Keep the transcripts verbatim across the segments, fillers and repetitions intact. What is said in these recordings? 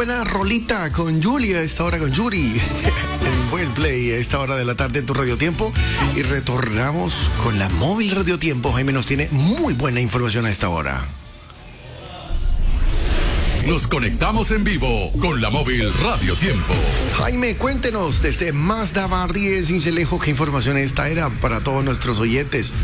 buena rolita con Julia, a esta hora con Yuri. En buen play a esta hora de la tarde en tu Radio Tiempo. Y retornamos con la móvil Radio Tiempo. Jaime nos tiene muy buena información a esta hora. Nos conectamos en vivo con la móvil Radio Tiempo. Jaime, cuéntenos desde Mazda Bardí de Sincelejo qué información esta era para todos nuestros oyentes.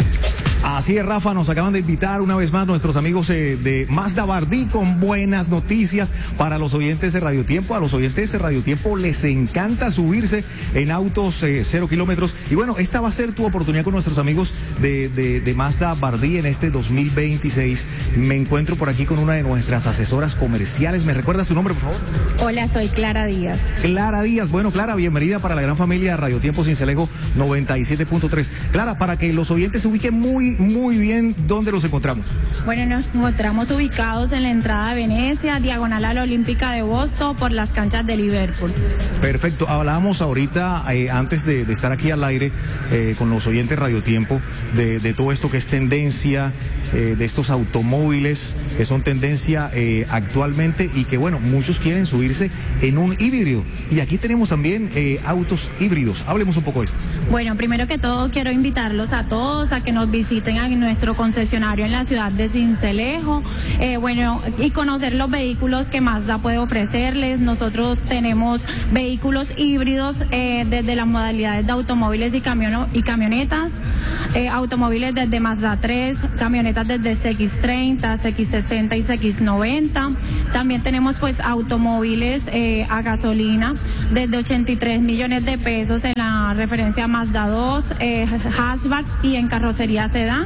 Así es, Rafa, nos acaban de invitar una vez más nuestros amigos eh, de Mazda Bardí con buenas noticias para los oyentes de Radio Tiempo. A los oyentes de Radio Tiempo les encanta subirse en autos eh, cero kilómetros. Y bueno, esta va a ser tu oportunidad con nuestros amigos de, de, de Mazda Bardí en este dos mil veintiséis. Me encuentro por aquí con una de nuestras asesoras comerciales. ¿Me recuerdas tu nombre, por favor? Hola, soy Clara Díaz. Clara Díaz. Bueno, Clara, bienvenida para la gran familia Radio Tiempo Sincelejo noventa y siete punto tres. Clara, para que los oyentes se ubiquen muy Muy bien, ¿dónde los encontramos? Bueno, nos encontramos ubicados en la entrada de Venecia, diagonal a la Olímpica de Boston, por las canchas de Liverpool. Perfecto, hablábamos ahorita, eh, antes de, de estar aquí al aire, eh, con los oyentes Radio Tiempo, de, de todo esto que es tendencia, eh, de estos automóviles que son tendencia eh, actualmente y que, bueno, muchos quieren subirse en un híbrido. Y aquí tenemos también eh, autos híbridos. Hablemos un poco de esto. Bueno, primero que todo, quiero invitarlos a todos a que nos visiten en nuestro concesionario en la ciudad de Sincelejo, eh, bueno, y conocer los vehículos que Mazda puede ofrecerles. Nosotros tenemos vehículos híbridos eh, desde las modalidades de automóviles y, camiono, y camionetas, eh, automóviles desde Mazda tres, camionetas desde C X treinta, C X sesenta y C X noventa. También tenemos pues automóviles eh, a gasolina desde ochenta y tres millones de pesos en la referencia Mazda dos, eh, hatchback y en carrocería sedán.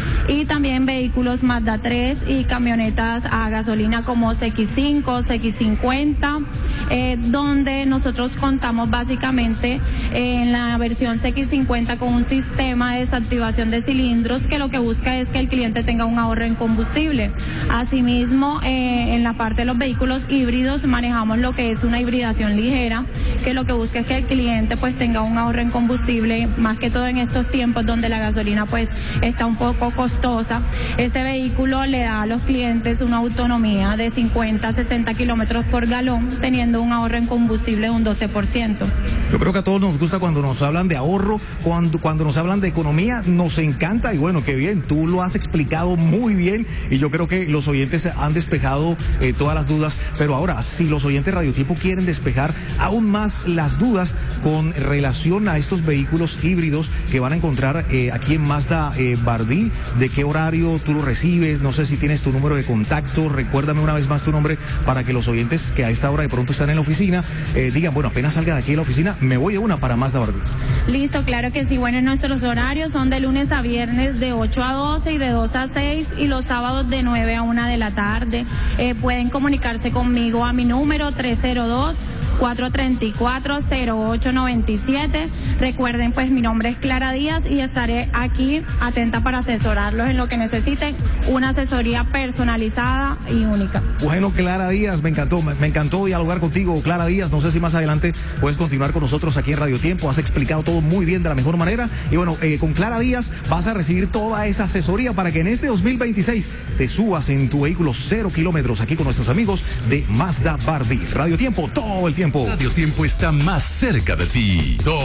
Y también vehículos Mazda tres y camionetas a gasolina como C X cinco, C X cincuenta, eh, donde nosotros contamos básicamente eh, en la versión C X cincuenta con un sistema de desactivación de cilindros que lo que busca es que el cliente tenga un ahorro en combustible. Asimismo, eh, en la parte de los vehículos híbridos manejamos lo que es una hibridación ligera, que lo que busca es que el cliente pues tenga un ahorro en combustible, más que todo en estos tiempos donde la gasolina pues está un poco costosa. Ese vehículo le da a los clientes una autonomía de cincuenta a sesenta kilómetros por galón, teniendo un ahorro en combustible de un doce por ciento. Yo creo que a todos nos gusta cuando nos hablan de ahorro, cuando, cuando nos hablan de economía, nos encanta y bueno, qué bien, tú lo has explicado muy bien y yo creo que los oyentes han despejado eh, todas las dudas, pero ahora, si los oyentes Radio Tiempo quieren despejar aún más las dudas con relación a estos vehículos híbridos que van a encontrar eh, aquí en Mazda eh, Bardí, ¿de qué horario tú lo recibes? No sé si tienes tu número de contacto, recuérdame una vez más tu nombre para que los oyentes que a esta hora de pronto están en la oficina eh, digan, bueno, apenas salga de aquí de la oficina, me voy de una para Mazda Bardí. Listo, claro que sí. Bueno, nuestros horarios son de lunes a viernes de ocho a doce y de dos a seis y los sábados de nueve a una de la tarde. Eh, pueden comunicarse conmigo a mi número tres cero dos, cuatro tres cuatro, cero ocho nueve siete. Recuerden, pues mi nombre es Clara Díaz y estaré aquí atenta para asesorarlos en lo que necesiten, una asesoría personalizada y única. Bueno, Clara Díaz, me encantó, me, me encantó dialogar contigo, Clara Díaz. No sé si más adelante puedes continuar con nosotros aquí en Radio Tiempo. Has explicado todo muy bien de la mejor manera y bueno, eh, con Clara Díaz vas a recibir toda esa asesoría para que en este dos mil veintiséis te subas en tu vehículo cero kilómetros aquí con nuestros amigos de Mazda Bardí. Radio Tiempo, todo el tiempo. Radio Tiempo está más cerca de ti.